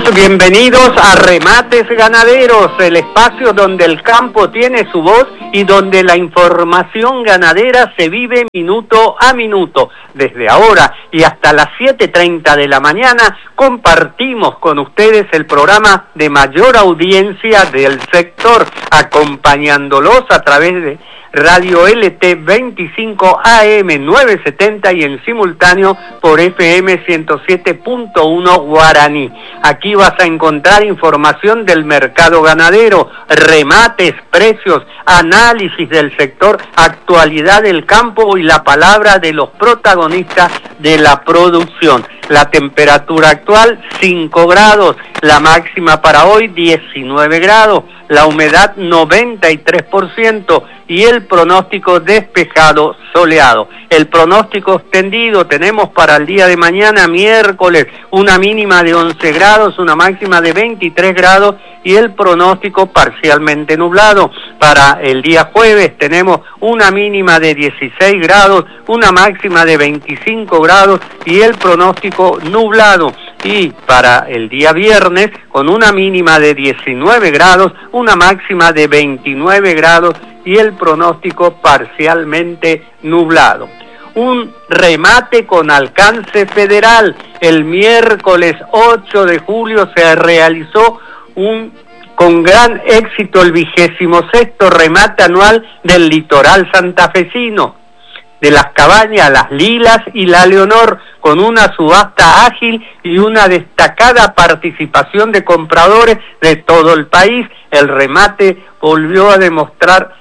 bienvenidos a Remates Ganaderos, el espacio donde el campo tiene su voz y donde la información ganadera se vive minuto a minuto. Desde ahora y hasta las 7:30 de la mañana compartimos con ustedes el programa de mayor audiencia del sector, acompañándolos a través de Radio LT 25 AM 970 y en simultáneo por FM 107.1 Guaraní. Aquí vas a encontrar información del mercado ganadero, remates, precios, análisis del sector, actualidad del campo y la palabra de los protagonistas de la producción. La temperatura actual 5 grados, la máxima para hoy 19 grados, la humedad 93% y el pronóstico despejado soleado. El pronóstico extendido tenemos para el día de mañana, miércoles, una mínima de 11 grados, una máxima de 23 grados y el pronóstico parcialmente nublado. Para el día jueves tenemos una mínima de 16 grados, una máxima de 25 grados y el pronóstico nublado. Y para el día viernes, con una mínima de 19 grados, una máxima de 29 grados y el pronóstico parcialmente nublado. Un remate con alcance federal. El miércoles 8 de julio se realizó con gran éxito el 26º remate anual del litoral santafesino, de las Cabañas, Las Lilas y La Leonor, con una subasta ágil y una destacada participación de compradores de todo el país. El remate volvió a demostrar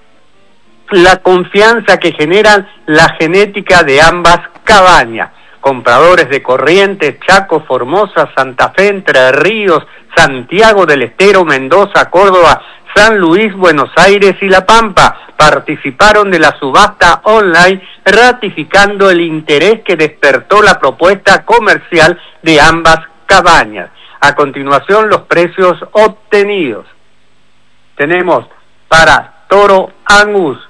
la confianza que generan la genética de ambas cabañas. Compradores de Corrientes, Chaco, Formosa, Santa Fe, Entre Ríos, Santiago del Estero, Mendoza, Córdoba, San Luis, Buenos Aires y La Pampa participaron de la subasta online, ratificando el interés que despertó la propuesta comercial de ambas cabañas. A continuación, los precios obtenidos. Tenemos para toro Angus,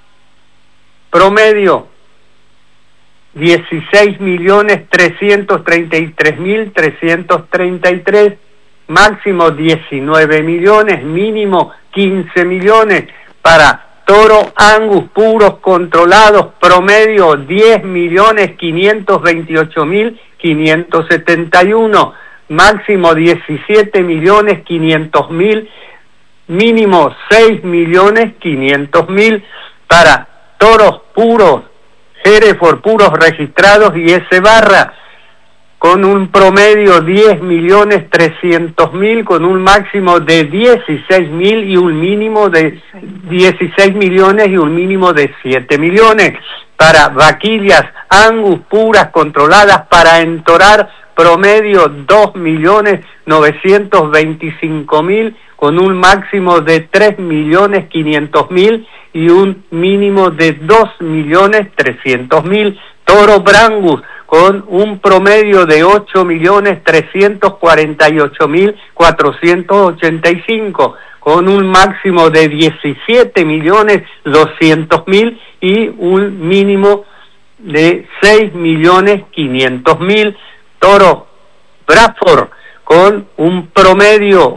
promedio 16.333.333, máximo 19 millones, mínimo 15 millones. Para toro Angus puros controlados, promedio 10.528.571, máximo 17.500.000, mínimo 6.500.000. Para toros puros, Hereford puros registrados y S barra, con un promedio 10.300.000, con un máximo de 16.000 y un mínimo de 16 millones y un mínimo de 7 millones. Para vaquillas Angus puras controladas para entorar, promedio 2.925.000, con un máximo de 3.500.000 y un mínimo de 2.300.000. Toro Brangus con un promedio de 8.348.485, con un máximo de 17.200.000 y un mínimo de 6.500.000. Toro Bradford con un promedio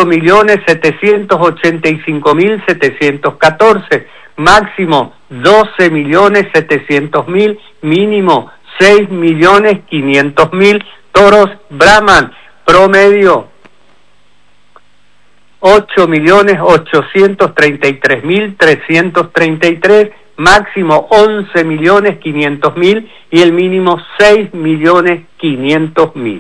8.785.714, máximo 12.700.000, mínimo 6.500.000. Toros Brahman, promedio 8.833.333, máximo 11.500.000 y el mínimo 6.500.000.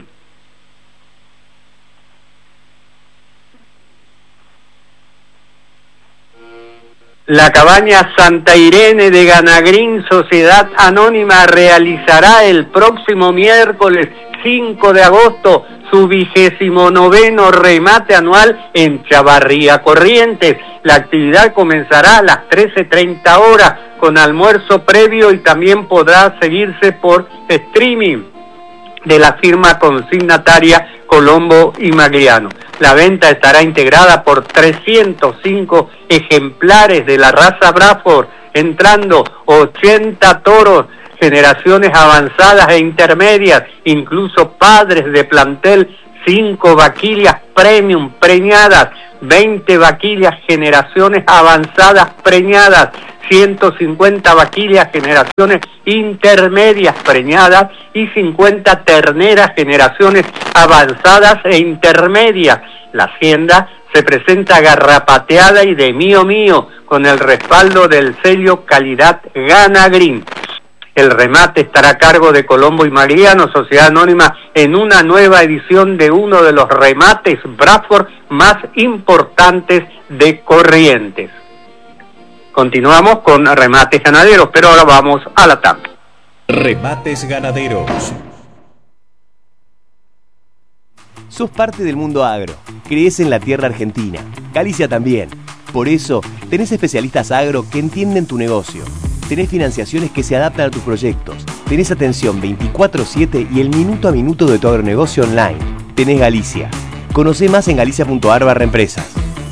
La cabaña Santa Irene de Ganagrín, Sociedad Anónima, realizará el próximo miércoles 5 de agosto su 29º remate anual en Chavarría, Corrientes. La actividad comenzará a las 13:30 horas con almuerzo previo y también podrá seguirse por streaming de la firma consignataria Colombo y Magliano. La venta estará integrada por 305 ejemplares de la raza Bradford, entrando 80 toros, generaciones avanzadas e intermedias, incluso padres de plantel 5 vaquillas premium preñadas, 20 vaquillas generaciones avanzadas preñadas, 150 vaquillas generaciones intermedias preñadas y 50 terneras generaciones avanzadas e intermedias. La hacienda se presenta garrapateada y de mío mío, con el respaldo del sello calidad Ganagrín. El remate estará a cargo de Colombo y Magliano, Sociedad Anónima, en una nueva edición de uno de los remates Bradford más importantes de Corrientes. Continuamos con remates ganaderos, pero ahora vamos a la TAM. Remates ganaderos. Sos parte del mundo agro, crees en la tierra argentina, Galicia también. Por eso, tenés especialistas agro que entienden tu negocio. Tenés financiaciones que se adaptan a tus proyectos. Tenés atención 24/7 y el minuto a minuto de tu agronegocio online. Tenés Galicia. Conocé más en galicia.ar/empresas.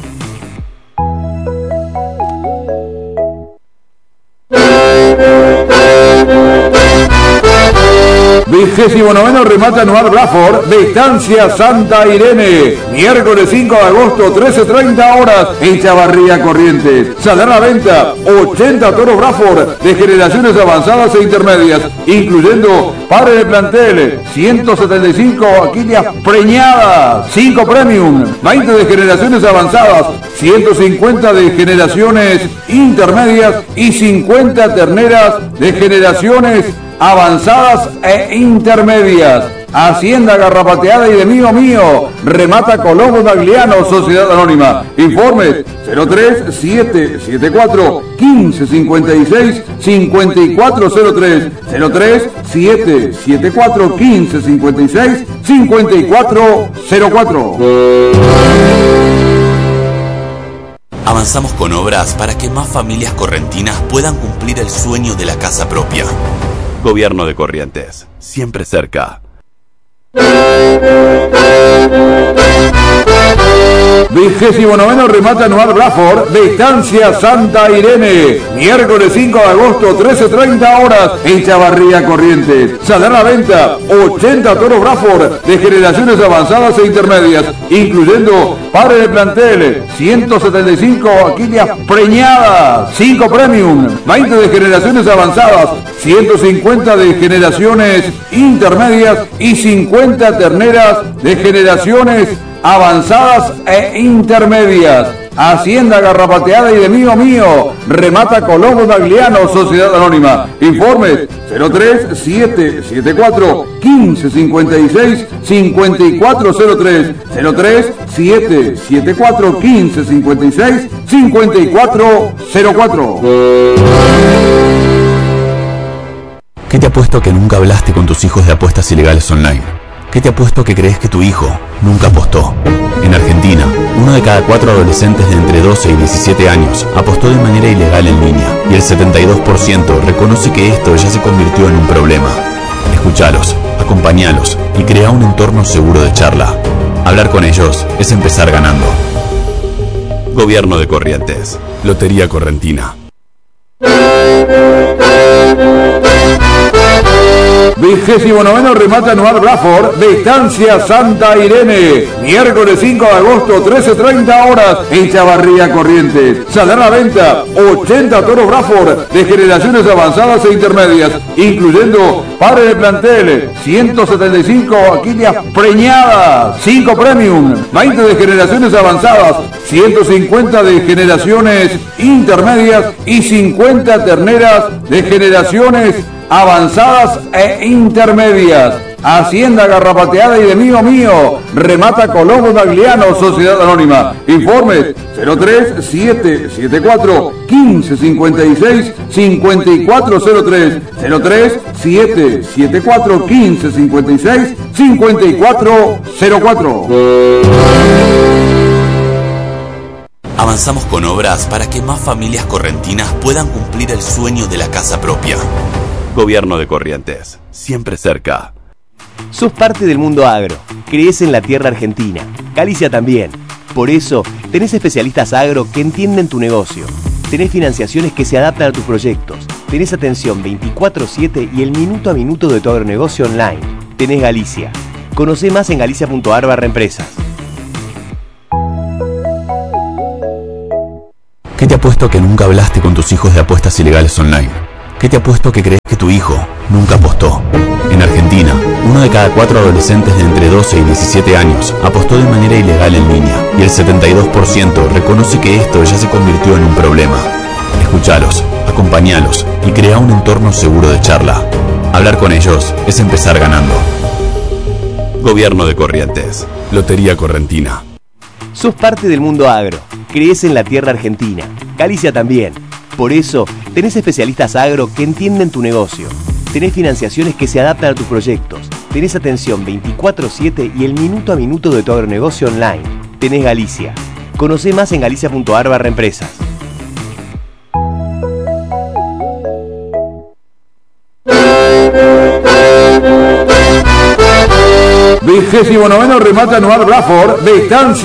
Vigésimo noveno remate anual Bradford de Estancia Santa Irene. Miércoles 5 de agosto, 13:30 horas en Chavarría, Corrientes. Saldrán a la venta 80 toros Bradford de generaciones avanzadas e intermedias, incluyendo padre de plantel, 175 vaquillas preñadas, 5 premium, 20 de generaciones avanzadas, 150 de generaciones intermedias y 50 terneras de generaciones avanzadas e intermedias. Hacienda garrapateada y de mío mío. Remata Colombo Magliano, Sociedad Anónima. Informes 03774 1556 5403 03774 1556 5404. Avanzamos con obras para que más familias correntinas puedan cumplir el sueño de la casa propia. Gobierno de Corrientes, siempre cerca. Vigésimo noveno remate anual Bradford de Estancia Santa Irene. Miércoles 5 de agosto, 13:30 horas en Chavarría, Corrientes. Saldrán a la venta 80 toros Bradford de generaciones avanzadas e intermedias, incluyendo padre de plantel, 175 vaquillas preñadas, 5 premium, 20 de generaciones avanzadas, 150 de generaciones intermedias y 50 terneras de generaciones avanzadas e intermedias. Hacienda garrapateada y de mío mío. Remata Colombo Magliano, Sociedad Anónima. Informes 03774 1556 5403 03774 1556 5404. ¿Qué te apuesto que nunca hablaste con tus hijos de apuestas ilegales online? ¿Qué te apuesto que crees que tu hijo nunca apostó? En Argentina, 1 de cada 4 adolescentes de entre 12 y 17 años apostó de manera ilegal en línea, y el 72% reconoce que esto ya se convirtió en un problema. Escuchalos, acompañalos y crea un entorno seguro de charla. Hablar con ellos es empezar ganando. Gobierno de Corrientes. Lotería Correntina. Vigésimo noveno remate anual Bradford de Estancia Santa Irene. Miércoles 5 de agosto, 13:30 horas en Chavarría, Corrientes. Saldrán a la venta 80 toros Bradford de generaciones avanzadas e intermedias, incluyendo padre de plantel, 175 vaquillas preñadas, 5 premium, 20 de generaciones avanzadas, 150 de generaciones intermedias y 50 terneras de generaciones avanzadas e intermedias. Hacienda garrapateada y de mío mío. Remata Colombo Magliano, Sociedad Anónima. Informes 03774 1556 5403 03774 1556 5404. Avanzamos con obras para que más familias correntinas puedan cumplir el sueño de la casa propia. Gobierno de Corrientes, siempre cerca. Sos parte del mundo agro, crees en la tierra argentina, Galicia también. Por eso, tenés especialistas agro que entienden tu negocio. Tenés financiaciones que se adaptan a tus proyectos. Tenés atención 24/7 y el minuto a minuto de tu agronegocio online. Tenés Galicia. Conoce más en galicia.ar/empresas. ¿Qué te ha puesto que nunca hablaste con tus hijos de apuestas ilegales online? ¿Qué te ha puesto que crees que tu hijo nunca apostó? En Argentina, 1 de cada 4 adolescentes de entre 12 y 17 años apostó de manera ilegal en línea y el 72% reconoce que esto ya se convirtió en un problema. Escúchalos, acompáñalos y crea un entorno seguro de charla. Hablar con ellos es empezar ganando. Gobierno de Corrientes. Lotería Correntina. Sos parte del mundo agro. Crees en la tierra argentina. Galicia también. Por eso, tenés especialistas agro que entienden tu negocio. Tenés financiaciones que se adaptan a tus proyectos. Tenés atención 24/7 y el minuto a minuto de tu agronegocio online. Tenés Galicia. Conoce más en galicia.ar/empresas. 29º remate anual Braford de Estancia